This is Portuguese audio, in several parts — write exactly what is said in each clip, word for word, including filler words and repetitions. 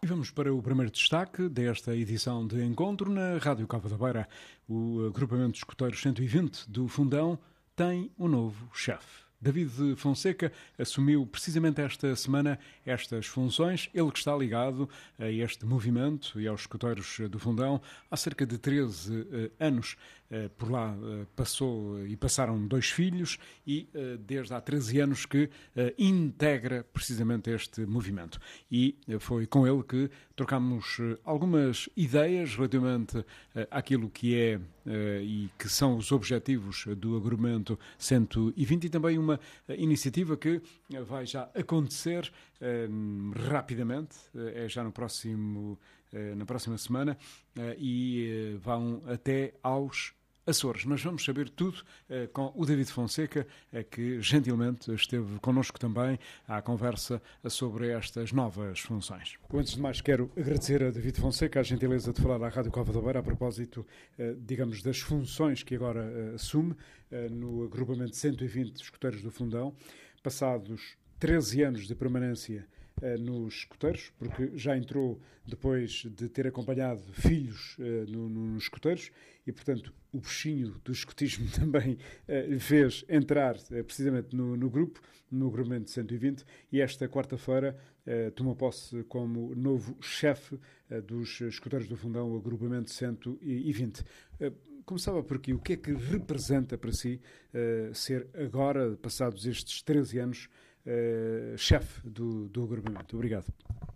E vamos para o primeiro destaque desta edição de Encontro na Rádio Cova da Beira. O agrupamento de escuteiros cento e vinte do Fundão tem um novo chefe. David Fonseca assumiu precisamente esta semana estas funções, ele que está ligado a este movimento e aos escuteiros do Fundão há cerca de treze anos. Por lá passou e passaram dois filhos e desde há treze anos que integra precisamente este movimento. E foi com ele que trocámos algumas ideias relativamente àquilo que é e que são os objetivos do agrupamento cento e vinte e também uma iniciativa que vai já acontecer um, rapidamente, é já no próximo, uh, na próxima semana uh, e uh, vão até aos Açores. Mas vamos saber tudo uh, com o David Fonseca, uh, que gentilmente esteve connosco também à conversa sobre estas novas funções. Antes de mais, quero agradecer a David Fonseca a gentileza de falar à Rádio Cova da Beira a propósito, uh, digamos, das funções que agora uh, assume uh, no agrupamento cento e vinte escuteiros do Fundão, passados treze anos de permanência uh, nos escuteiros, porque já entrou depois de ter acompanhado filhos uh, no, no, nos escuteiros e, portanto, o bichinho do escutismo também uh, lhe fez entrar uh, precisamente no, no grupo, no agrupamento cento e vinte, e esta quarta-feira uh, tomou posse como novo chefe uh, dos escuteiros do Fundão, o agrupamento cento e vinte. Uh, Começava por aqui. O que é que representa para si uh, ser agora, passados estes treze anos, uh, chefe do, do agrupamento? Obrigado.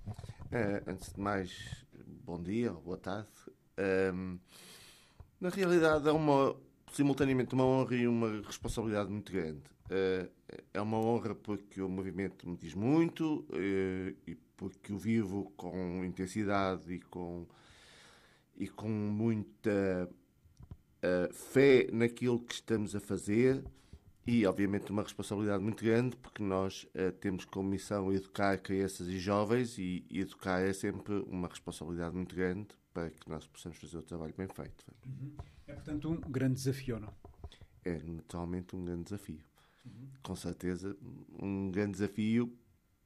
Uh, antes de mais, bom dia, boa tarde. Um, na realidade, é uma, simultaneamente uma honra e uma responsabilidade muito grande. Uh, é uma honra porque o movimento me diz muito uh, e porque o vivo com intensidade e com, e com muita Uh, fé naquilo que estamos a fazer e, obviamente, uma responsabilidade muito grande porque nós uh, temos como missão educar crianças e jovens e, e educar é sempre uma responsabilidade muito grande para que nós possamos fazer o trabalho bem feito. Uhum. É, portanto, um grande desafio, não? É, naturalmente, um grande desafio. Uhum. Com certeza, um grande desafio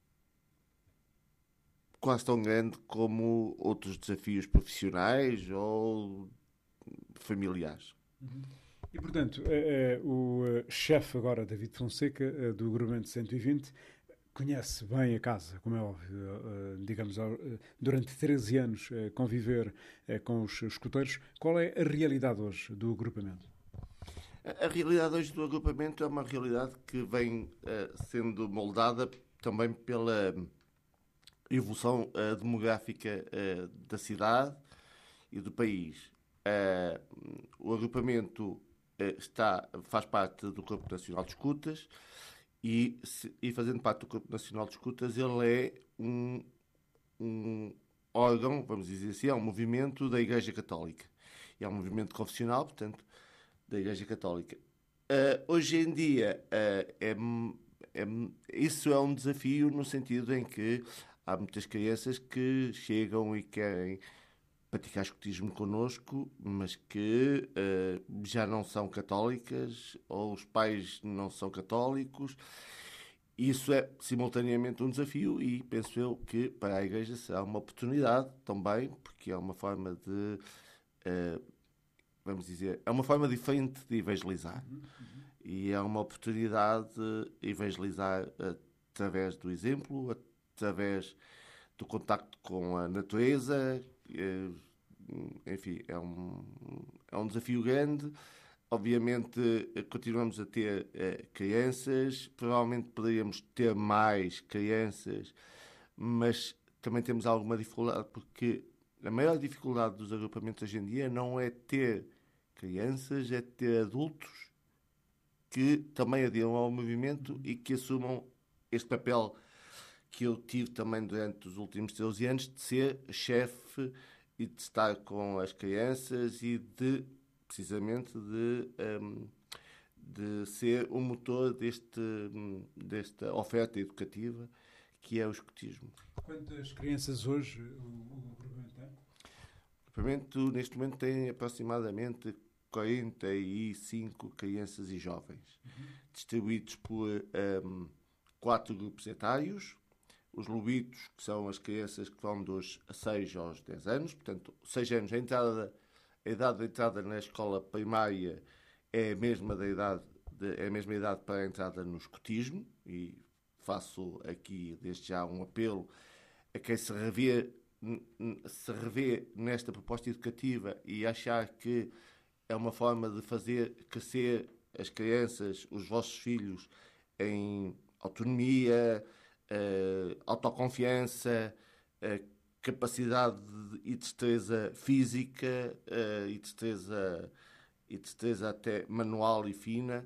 quase tão grande como outros desafios profissionais ou familiares. Uhum. E, portanto, é, é, o uh, chefe agora, David Fonseca, uh, do agrupamento cento e vinte, conhece bem a casa, como é óbvio. Uh, digamos, uh, durante treze anos uh, conviver uh, com os escuteiros. Qual é a realidade hoje do agrupamento? A, a realidade hoje do agrupamento é uma realidade que vem uh, sendo moldada também pela evolução uh, demográfica uh, da cidade e do país. Uh, o agrupamento uh, está, faz parte do Corpo Nacional de Escutas e, se, e fazendo parte do Corpo Nacional de Escutas ele é um, um órgão, vamos dizer assim, é um movimento da Igreja Católica. E é um movimento confessional, portanto, da Igreja Católica. Uh, hoje em dia, uh, é, é, isso é um desafio no sentido em que há muitas crianças que chegam e querem praticar escutismo connosco, mas que uh, já não são católicas ou os pais não são católicos. Isso é simultaneamente um desafio e penso eu que para a Igreja será uma oportunidade também, porque é uma forma de, uh, vamos dizer, é uma forma diferente de evangelizar. Uhum, uhum. E é uma oportunidade de evangelizar através do exemplo, através do contacto com a natureza. Enfim, é um, é um desafio grande. Obviamente, continuamos a ter eh, crianças, provavelmente poderíamos ter mais crianças, mas também temos alguma dificuldade, porque a maior dificuldade dos agrupamentos hoje em dia não é ter crianças, é ter adultos que também aderiram ao movimento e que assumam este papel que eu tive também durante os últimos treze anos, de ser chefe e de estar com as crianças e de, precisamente, de, um, de ser o motor deste, desta oferta educativa que é o escutismo. Quantas crianças hoje o agrupamento tem? O agrupamento, neste momento, tem aproximadamente quarenta e cinco crianças e jovens, uhum. distribuídos por um, quatro grupos etários, os lobitos, que são as crianças que vão dos seis aos dez anos, portanto, seis anos, a, entrada, a idade de entrada na escola primária é a mesma, da idade de, é a mesma idade para a entrada no escotismo, e faço aqui desde já um apelo a quem se revê, se revê nesta proposta educativa e achar que é uma forma de fazer crescer as crianças, os vossos filhos, em autonomia, uh, autoconfiança, uh, capacidade de, e destreza física uh, e, destreza, e destreza até manual e fina.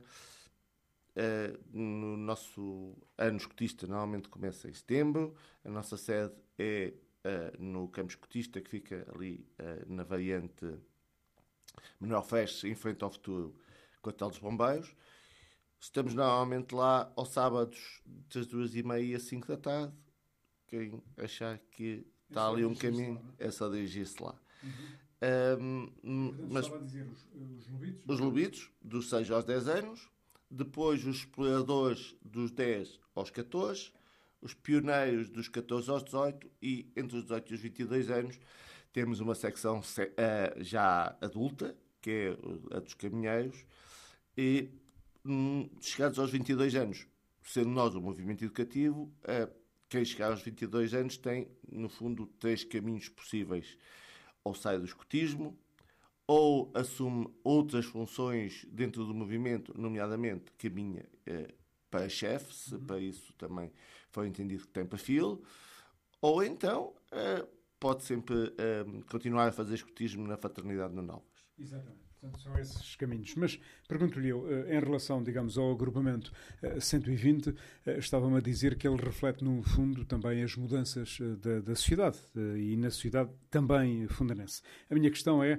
Uh, no nosso ano escotista normalmente começa em setembro. A nossa sede é uh, no campo escotista, que fica ali uh, na variante Manuel Feches, em frente ao futuro Quartel dos Bombeiros. Estamos normalmente lá aos sábados das duas e meia às cinco da tarde. Quem achar que está é ali um caminho, lá, é só dirigir-se lá. Uhum. Um, Portanto, mas estava a dizer os, os lobitos? Os lobitos, dos seis aos dez anos. Depois os exploradores dos dez aos catorze. Os pioneiros dos catorze aos dezoito. E entre os dezoito e os vinte e dois anos temos uma secção uh, já adulta, que é a dos caminheiros. E hum, chegados aos vinte e dois anos, sendo nós um movimento educativo, uh, quem chegar aos vinte e dois anos tem, no fundo, três caminhos possíveis. Ou sai do escotismo, ou assume outras funções dentro do movimento, nomeadamente caminha uh, para chefe, se uhum. para isso também foi entendido que tem perfil, ou então uh, pode sempre uh, continuar a fazer escotismo na Fraternidade na Novas. Exatamente. Portanto, são esses caminhos. Mas pergunto-lhe eu, em relação, digamos, ao agrupamento cento e vinte, estava-me a dizer que ele reflete, no fundo, também as mudanças da, da sociedade, e na sociedade também fundanense. A minha questão é,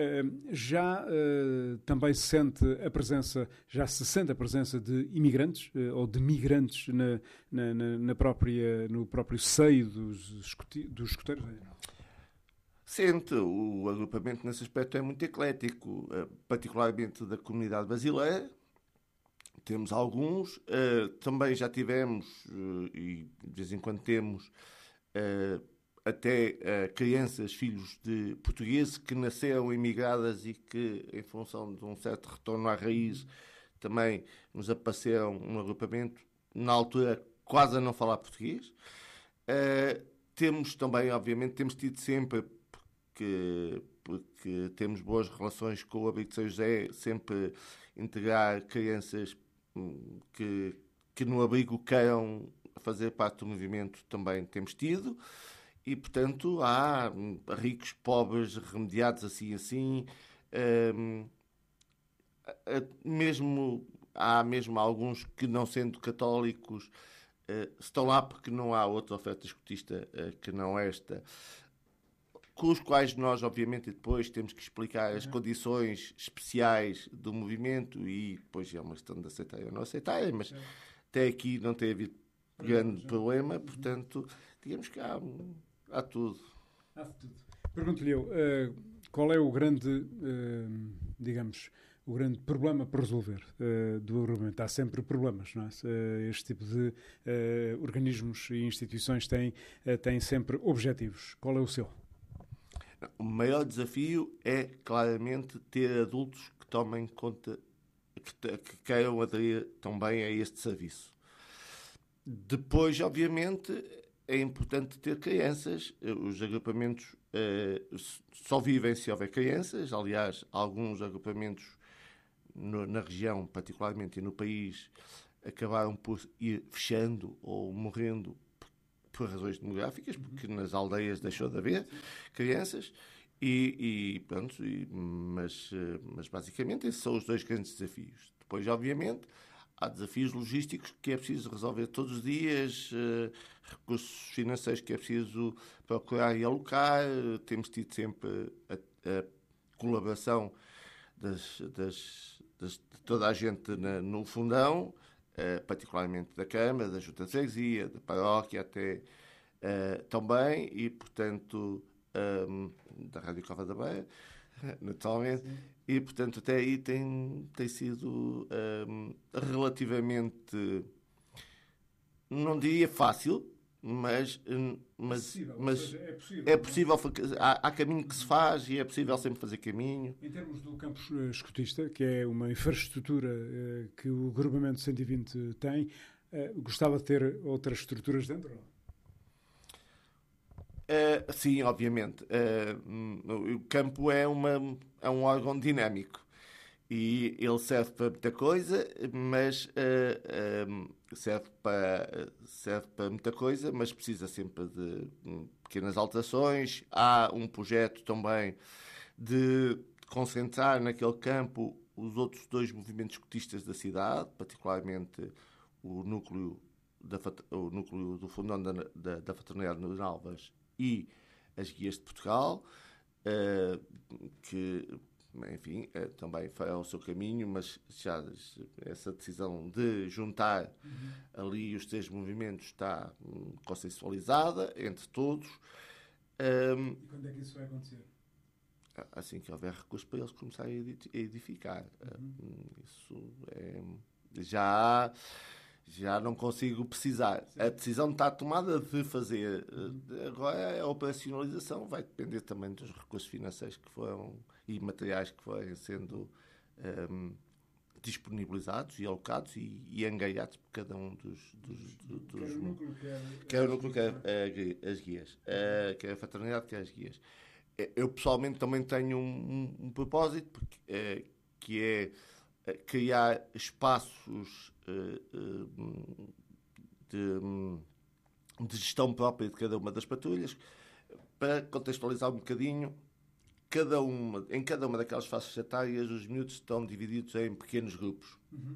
já também se sente a presença, já se sente a presença de imigrantes ou de migrantes na, na, na própria, no próprio seio dos, dos escoteiros? Sente, o agrupamento nesse aspecto é muito eclético, particularmente da comunidade brasileira. Temos alguns, também já tivemos, e de vez em quando temos, até crianças, filhos de portugueses que nasceram imigradas e que, em função de um certo retorno à raiz, também nos apareceram no agrupamento, na altura quase a não falar português. Temos também, obviamente, temos tido sempre... Que, porque temos boas relações com o Abrigo de São José, sempre integrar crianças que, que no abrigo queiram fazer parte do movimento, também temos tido, e portanto há ricos, pobres, remediados assim assim, um, mesmo, há mesmo alguns que, não sendo católicos, uh, estão lá porque não há outra oferta escotista uh, que não esta, com os quais nós, obviamente, depois temos que explicar as condições especiais do movimento e depois é uma questão de aceitar ou não aceitar, mas até aqui não tem havido grande problema, portanto, digamos que há, há tudo. Há tudo. Pergunto-lhe eu, uh, qual é o grande, uh, digamos, o grande problema para resolver uh, do agrupamento? Há sempre problemas, não é? Uh, este tipo de uh, organismos e instituições têm, uh, têm sempre objetivos. Qual é o seu? O maior desafio é, claramente, ter adultos que tomem conta, que, que queiram aderir também a este serviço. Depois, obviamente, é importante ter crianças. Os agrupamentos eh, só vivem se houver crianças. Aliás, alguns agrupamentos no, na região, particularmente e no país, acabaram por ir fechando ou morrendo por razões demográficas, porque nas aldeias deixou de haver crianças, e, e pronto, e, mas, mas basicamente esses são os dois grandes desafios. Depois, obviamente, há desafios logísticos que é preciso resolver todos os dias, uh, recursos financeiros que é preciso procurar e alocar. Temos tido sempre a, a colaboração das, das, das, de toda a gente na, no fundão, Uh, particularmente da Câmara, da Junta de Freguesia, da Paróquia até uh, também, e portanto um, da Rádio Cova da Beira, naturalmente, sim. E portanto até aí tem, tem sido um, relativamente, não diria fácil, mas, mas, Acessível, mas ou seja, é possível. é não possível, há, há caminho que se faz e é possível sempre fazer caminho. Em termos do campus eh, escotista, que é uma infraestrutura eh, que o agrupamento cento e vinte tem, eh, gostava de ter outras estruturas dentro? Uh, sim, obviamente. Uh, o campo é, uma, é um órgão dinâmico e ele serve para muita coisa, mas uh, um, serve, para, serve para muita coisa, mas precisa sempre de um, pequenas alterações. Há um projeto também de concentrar naquele campo os outros dois movimentos escotistas da cidade, particularmente o núcleo, da, o núcleo do Fundão da, da, da Fraternidade de Alvas e as Guias de Portugal, uh, que, enfim, uh, também fará o seu caminho, mas já essa decisão de juntar uhum. ali os três movimentos está um, consensualizada entre todos. Um, e quando é que isso vai acontecer? Assim que houver recursos para eles começarem a edificar. Uhum. Uh, isso é... Já... Já não consigo precisar. Sim. A decisão está tomada de fazer. Agora, a operacionalização vai depender também dos recursos financeiros que foram e materiais que forem sendo um, disponibilizados e alocados e, e angariados por cada um dos... dos, dos quer o núcleo, quer, quer o núcleo, quer as guias. Uh, quer a fraternidade, quer as guias. Eu, pessoalmente, também tenho um, um, um propósito, porque, uh, que é criar espaços De, de gestão própria de cada uma das patrulhas, para contextualizar um bocadinho, cada uma, em cada uma daquelas faixas etárias os miúdos estão divididos em pequenos grupos uhum.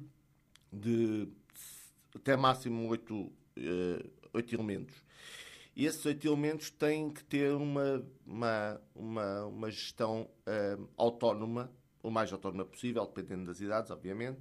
de até máximo oito, oito elementos. E esses oito elementos têm que ter uma, uma, uma, uma gestão uh, autónoma, o mais autónoma possível, dependendo das idades, obviamente.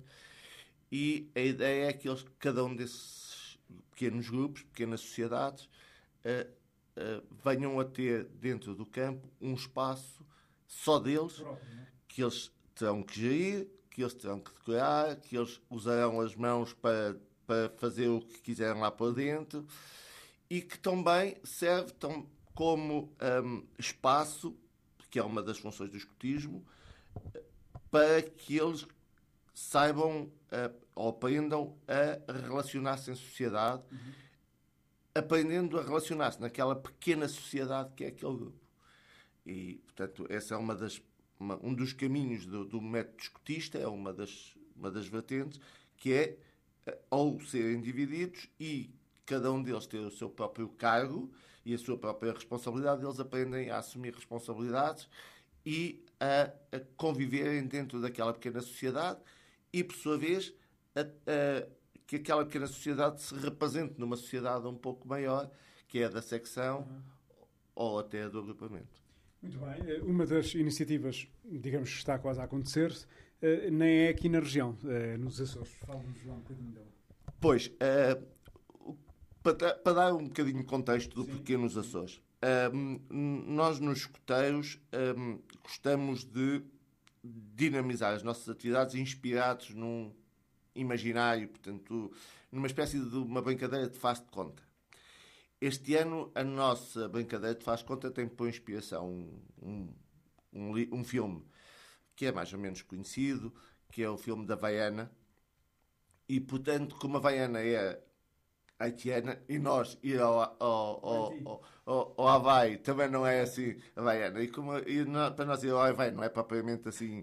E a ideia é que eles, cada um desses pequenos grupos, pequenas sociedades, uh, uh, venham a ter dentro do campo um espaço só deles, que eles terão que gerir, que eles terão que decorar, que eles usarão as mãos para, para fazer o que quiserem lá por dentro, e que também serve tão, como um, espaço, que é uma das funções do escotismo, para que eles saibam uh, ou aprendam a relacionar-se em sociedade, uhum. aprendendo a relacionar-se naquela pequena sociedade que é aquele grupo. E, portanto, esse é uma das, uma, um dos caminhos do, do método escotista, é uma das, uma das vertentes, que é uh, ou serem divididos e cada um deles ter o seu próprio cargo e a sua própria responsabilidade, eles aprendem a assumir responsabilidades e a, a conviverem dentro daquela pequena sociedade e, por sua vez, a, a, que aquela pequena sociedade se represente numa sociedade um pouco maior, que é a da secção uhum. ou até do agrupamento. Muito bem. Uma das iniciativas, digamos que está quase a acontecer, nem é aqui na região, é nos Açores. Fala-nos lá um bocadinho dela. Pois, uh, para, para dar um bocadinho de contexto do Sim. porquê nos Açores, uh, nós nos escoteiros uh, gostamos de dinamizar as nossas atividades inspirados num imaginário, portanto, numa espécie de uma brincadeira de faz de conta. Este ano, a nossa brincadeira de faz de conta tem por inspiração um, um, um, um filme que é mais ou menos conhecido, que é o filme da Havaiana, e, portanto, como a Havaiana é haitiana e nós ir ao, ao, ao, ao, ao Havaí também não é assim havaiana. E, como, e não, para nós ir ao Havaí não é propriamente assim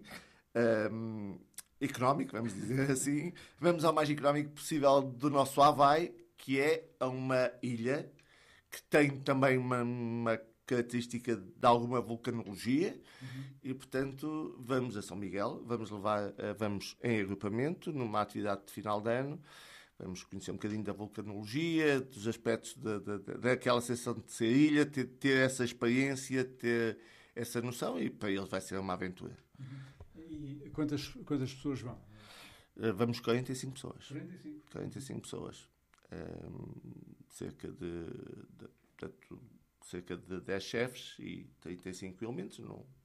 um, económico, vamos dizer assim. Vamos ao mais económico possível do nosso Havaí, que é uma ilha que tem também uma, uma característica de alguma vulcanologia uhum. e, portanto, vamos a São Miguel, vamos levar, vamos em agrupamento, numa atividade de final de ano. Vamos conhecer um bocadinho da vulcanologia, dos aspectos da, da, daquela sensação de ser ilha, ter, ter essa experiência, ter essa noção, e para eles vai ser uma aventura. Uhum. E quantas, quantas pessoas vão? Vamos quarenta e cinco pessoas. quarenta e cinco? quarenta e cinco pessoas. Um, cerca de, de, de, cerca de dez chefes e trinta e cinco elementos. Não,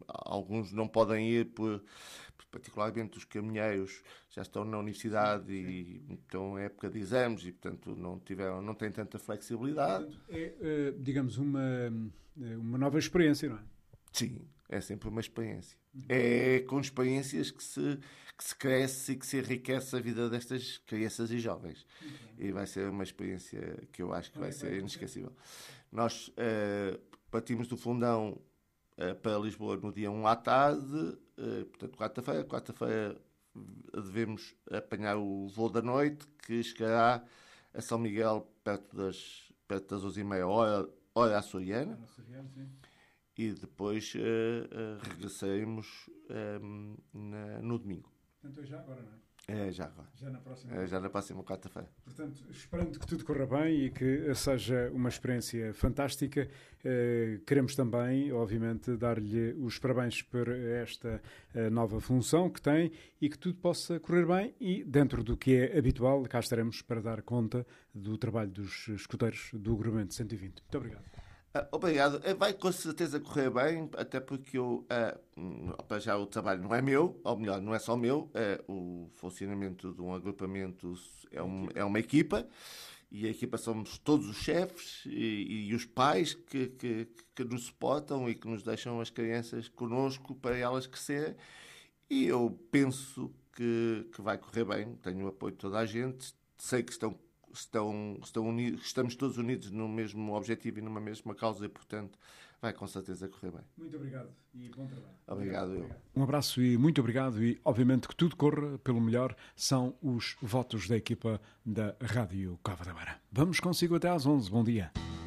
alguns não podem ir, por, particularmente os caminheiros já estão na universidade sim, sim. e estão em época de exames e, portanto, não, tiveram, não têm tanta flexibilidade. É, digamos, uma, uma nova experiência, não é? Sim, é sempre uma experiência. Uhum. É com experiências que se, que se cresce e que se enriquece a vida destas crianças e jovens. Uhum. E vai ser uma experiência que eu acho que vai ser inesquecível. Nós uh, partimos do Fundão uh, para Lisboa no dia um à tarde, uh, portanto, quarta-feira. Quarta-feira devemos apanhar o voo da noite, que chegará a São Miguel perto das, perto das onze e meia, hora, hora açoriana. E depois uh, uh, regressaremos um, na, no domingo. Portanto, é já agora, não é? É, já agora. Já na próxima, é, já na próxima quarta-feira. Portanto, esperando que tudo corra bem e que seja uma experiência fantástica, eh, queremos também, obviamente, dar-lhe os parabéns por esta eh, nova função que tem e que tudo possa correr bem e, dentro do que é habitual, cá estaremos para dar conta do trabalho dos escuteiros do Agrupamento cento e vinte. Muito obrigado. Uh, obrigado. Vai com certeza correr bem, até porque eu, uh, para já o trabalho não é meu, ou melhor, não é só meu, uh, o funcionamento de um agrupamento é, um, é uma equipa, e a equipa somos todos os chefes e, e os pais que, que, que nos suportam e que nos deixam as crianças connosco para elas crescerem, e eu penso que, que vai correr bem, tenho o apoio de toda a gente, sei que estão Estão, estão unidos, estamos todos unidos no mesmo objetivo e numa mesma causa e, portanto, vai com certeza correr bem. Muito obrigado e bom trabalho. Obrigado, obrigado. eu. Um abraço e muito obrigado e, obviamente, que tudo corra pelo melhor são os votos da equipa da Rádio Cova da Beira. Vamos consigo até às onze. Bom dia.